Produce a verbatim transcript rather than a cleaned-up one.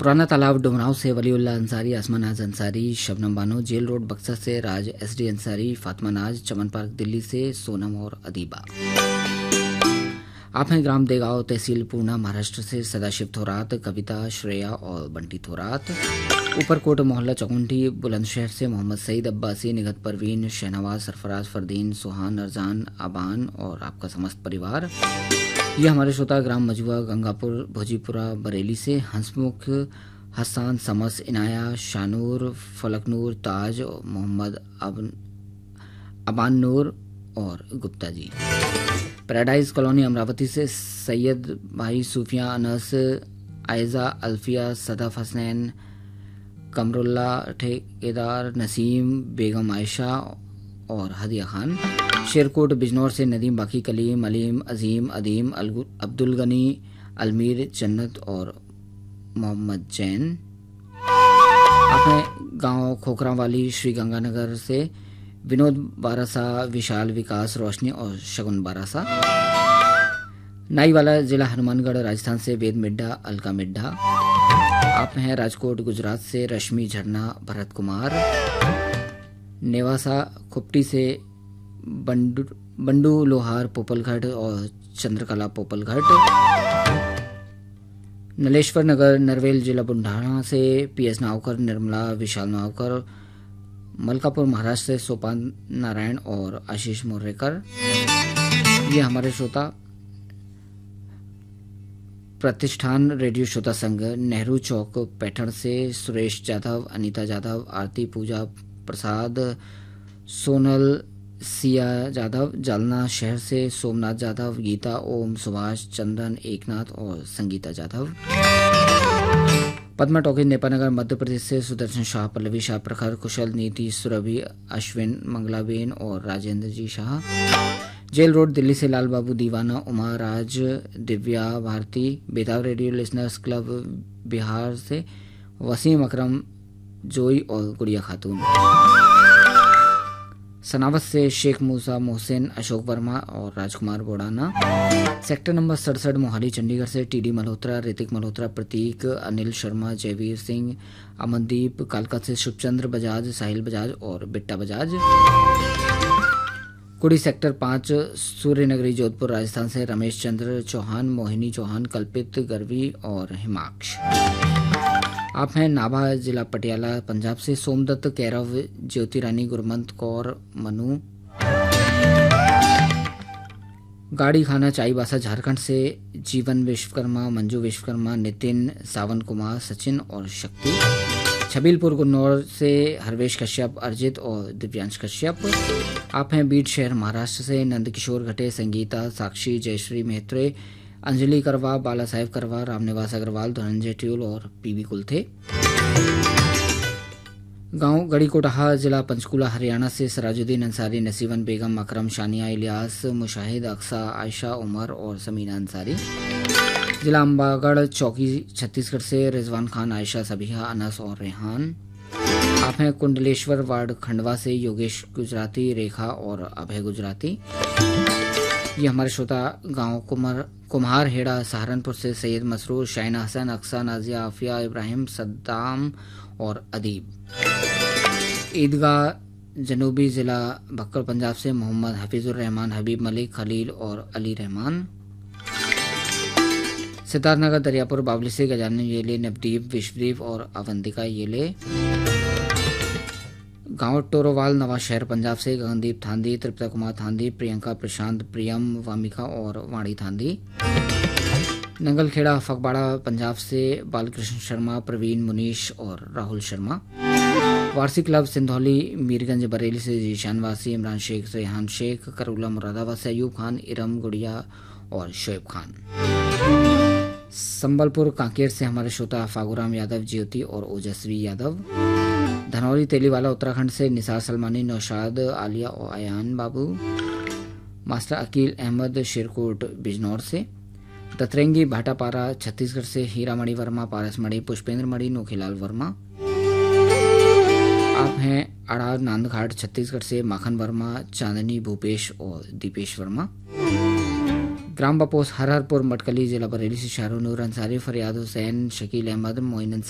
पुराना तालाब डुमरांव से वलीउल्लाह अंसारी, आसमा नाज अंसारी, शबनम बानो, जेल रोड बक्सर से राज एस डी अंसारी, फातिमा नाज, चमन पार्क दिल्ली से सोनम और अदीबा। आप हैं ग्राम देगांव, तहसील पूर्णा, महाराष्ट्र से सदाशिव थोरात, कविता, श्रेया और बंटी थोरात। ऊपरकोट मोहल्ला चकुंठी, बुलंदशहर से मोहम्मद सईद अब्बासी, निगत परवीन, शहनवाज, सरफराज, फरदीन, सुहान, अरजान, आबान और आपका समस्त परिवार। ये हमारे श्रोता ग्राम मजुआ, गंगापुर, भोजीपुरा, बरेली से हंसमुख, हसान, समस, इनाया, शानूर, फलकनूर, ताज, मोहम्मद अबान नूर और गुप्ता जी। पैराडाइज कॉलोनी अमरावती से सैयद भाई, सूफिया, अनस, आयजा, अल्फिया, सदफ हसनैन, कमरुल्ला, ठेकेदार, नसीम, बेगम आयशा और हदिया खान। शेरकोट बिजनौर से नदीम, बाकी, कलीम, अलीम, अजीम, अदीम, अब्दुल गनी, अलमीर, जन्नत और मोहम्मद जैन। अपने गांव खोखरा वाली श्री गंगानगर से विनोद बारासा, विशाल, विकास, रोशनी और शगुन बारासा। नाईवाला जिला हनुमानगढ़ राजस्थान से वेद मिड्ढा, अलका मिड्ढा। आप हैं राजकोट गुजरात से रश्मि, झरना, भरत कुमार। नेवासा खुपटी से बंडू बंडू लोहार पोपलघट और चंद्रकला पोपलघट। नलेश्वर नगर नरवेल जिला बुंढाना से पी एस नावकर, निर्मला, विशाल नावकर। मलकापुर महाराष्ट्र से सोपान नारायण और आशीष मोरेकर। ये हमारे श्रोता प्रतिष्ठान रेडियो श्रोता संघ नेहरू चौक पैठण से सुरेश जाधव, अनीता जाधव, आरती, पूजा प्रसाद, सोनल, सिया जाधव। जालना शहर से सोमनाथ जाधव, गीता, ओम, सुभाष, चंदन, एकनाथ और संगीता जाधव। पद्मा टॉकीज नेपानगर मध्य प्रदेश से सुदर्शन शाह, पल्लवी शाह, प्रखर, कुशल, नीति, सुरभि, अश्विन, मंगलाबेन और राजेंद्र जी शाह। जेल रोड दिल्ली से लाल बाबू, दीवाना, उमा, राज, दिव्या, भारती। बेताब रेडियो लिसनर्स क्लब बिहार से वसीम, अकरम, जोई और गुड़िया खातून। सनावत से शेख मूसा, मोहसिन, अशोक वर्मा और राजकुमार बोड़ाना। सेक्टर नंबर सड़सठ मोहाली चंडीगढ़ से टीडी मल्होत्रा, ऋतिक मल्होत्रा, प्रतीक, अनिल शर्मा, जयवीर सिंह, अमनदीप। कालका से शुभचंद्र बजाज, साहिल बजाज और बिट्टा बजाज। कुड़ी सेक्टर पाँच सूर्यनगरी जोधपुर राजस्थान से रमेश चंद्र चौहान, मोहिनी चौहान, कल्पित, गर्वी और हिमाक्ष। आप हैं नाभा जिला पटियाला पंजाब से सोमदत्त, कैरव, ज्योति रानी, गुरमंत कौर, मनु। गाड़ी खाना चाईबासा झारखंड से जीवन विश्वकर्मा, मंजू विश्वकर्मा, नितिन, सावन कुमार, सचिन और शक्ति। छबीलपुर गुन्नौर से हरवेश कश्यप, अर्जित और दिव्यांश कश्यप। आप हैं बीट शहर महाराष्ट्र से नंदकिशोर घटे, संगीता, साक्षी, जयश्री मेहत्रे, अंजलि करवा, बाला साहेब करवा, रामनिवास अग्रवाल, धनंजय ट्यूल और पीवी कुलथे। गांव गढ़ीकोटहा जिला पंचकूला हरियाणा से सराजुद्दीन अंसारी, नसीवन बेगम, अकरम, शानिया, इलियास, मुशाहिद, अक्सा, आयशा, उमर और समीना अंसारी। जिला अंबागढ़ चौकी छत्तीसगढ़ से रिजवान खान, आयशा, सबिहा, अनस और रेहान। आप हैं कुंडलेश्वर वार्ड खंडवा से योगेश गुजराती, रेखा और अभय गुजराती। ये हमारे श्रोता गांव कुमार कुम्हार हेड़ा सहारनपुर से सैयद मसरूर, शाइना हसन, अक्सा, नाजिया, आफिया, इब्राहिम, सद्दाम और अदीब। ईदगाह जनूबी जिला भक्कर पंजाब से मोहम्मद हफीजुर रहमान, हबीब मलिक, खलील और अली रहमान। सिद्धार्थनगर दरियापुर बावली से गजानन येले, नवदीप, विश्वदीप और अवंतिका येले। गांव टोरोवाल नवा शहर पंजाब से गगनदीप थांदी, तृप्ता कुमार थांदी, प्रियंका, प्रशांत, प्रियम, वामिका और वाणी थांदी। नंगलखेड़ा फगबाड़ा पंजाब से बालकृष्ण शर्मा, प्रवीण, मुनीश और राहुल शर्मा। वारसी क्लब सिंधौली मीरगंज बरेली से जीशान वासी, इमरान शेख, रेहान शेख, करूला मुरादाबाद से अयूब खान, इरम, गुड़िया और शोएब खान। संबलपुर कांकेर से हमारे श्रोता फागुराम यादव, ज्योति और ओजस्वी यादव। धनौरी तेलीवाला उत्तराखंड से निसार सलमानी, नौशाद, आलिया और अयान बाबू। मास्टर अकील अहमद शेरकोट बिजनौर से। दतरेंगी भाटापारा छत्तीसगढ़ से हीरामणि वर्मा, पारसमणि, पुष्पेंद्र मणि, नोखीलाल वर्मा। आप हैं अड़ार नांदघाट छत्तीसगढ़ से माखन वर्मा, चांदनी, भूपेश और दीपेश वर्मा। ग्राम बपोस हरहरपुर मटकली जिला बरेली से शाहरुनूर अंसारी, फरियाद हुसैन, शकील अहमद, मोइन